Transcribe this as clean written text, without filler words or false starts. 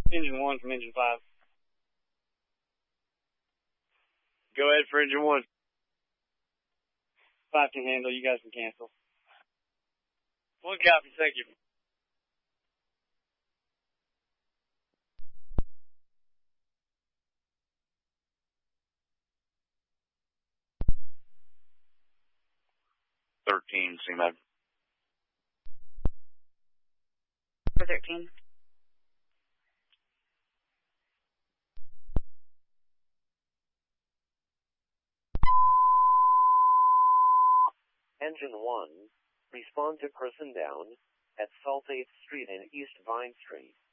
Engine 1 from Engine 5. Go ahead for Engine 1. 5 can handle, you guys can cancel. 1 copy, thank you. CMAD. 13. Engine 1, respond to person down at Salt 8th Street and East Vine Street.